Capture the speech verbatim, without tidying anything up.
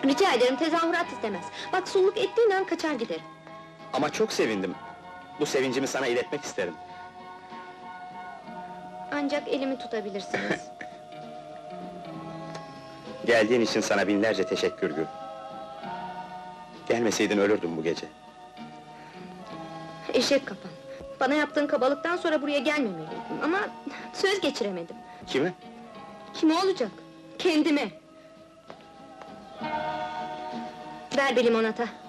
Rica ederim, tezahürat istemez. Bak, sulluk ettiğin an kaçar giderim. Ama çok sevindim. Bu sevincimi sana iletmek isterim. Ancak elimi tutabilirsiniz. Geldiğin için sana binlerce teşekkür Gül. Gelmeseydin ölürdüm bu gece. Eşek kafam! Bana yaptığın kabalıktan sonra buraya gelmemeliydim ama söz geçiremedim. Kime? Kime olacak? Kendime! Ver bir limonata!